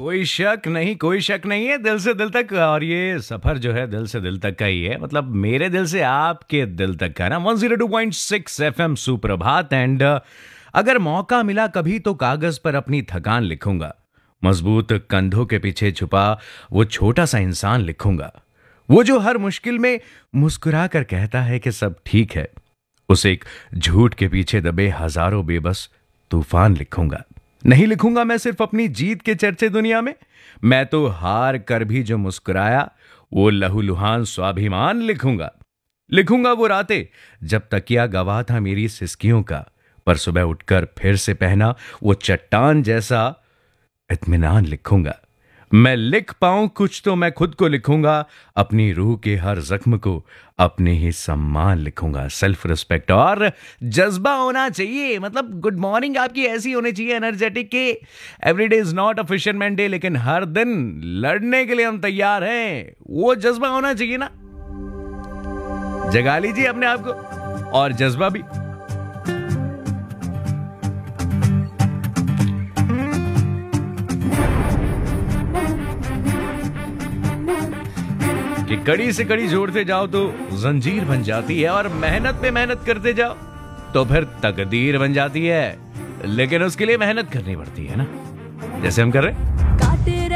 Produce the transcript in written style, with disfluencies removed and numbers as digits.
कोई शक नहीं है, दिल से दिल तक। और ये सफर जो है दिल से दिल तक का ही है, मतलब मेरे दिल से आपके दिल तक का ना। 102.6 एफएम सुप्रभात। एंड अगर मौका मिला कभी तो कागज पर अपनी थकान लिखूंगा, मजबूत कंधों के पीछे छुपा वो छोटा सा इंसान लिखूंगा, वो जो हर मुश्किल में मुस्कुरा कर कहता है कि सब ठीक है। उस एक झूठ के पीछे दबे हजारों बेबस तूफान लिखूंगा। नहीं लिखूंगा मैं सिर्फ अपनी जीत के चर्चे दुनिया में, मैं तो हार कर भी जो मुस्कुराया वो लहूलुहान स्वाभिमान लिखूंगा। लिखूंगा वो रातें जब तकिया गवाह था मेरी सिसकियों का, पर सुबह उठकर फिर से पहना वो चट्टान जैसा इत्मीनान लिखूंगा। मैं लिख पाऊं कुछ तो मैं खुद को लिखूंगा, अपनी रूह के हर जख्म को अपने ही सम्मान लिखूंगा। सेल्फ रिस्पेक्ट और जज्बा होना चाहिए, मतलब गुड मॉर्निंग आपकी ऐसी होनी चाहिए एनर्जेटिक के everyday is not a fisherman day, लेकिन हर दिन लड़ने के लिए हम तैयार हैं। वो जज्बा होना चाहिए ना, जगा लीजिए अपने आप को और जज्बा भी। कि कड़ी से कड़ी जोड़ते जाओ तो जंजीर बन जाती है, और मेहनत पे मेहनत करते जाओ तो फिर तकदीर बन जाती है। लेकिन उसके लिए मेहनत करनी पड़ती है ना, जैसे हम कर रहे हैं।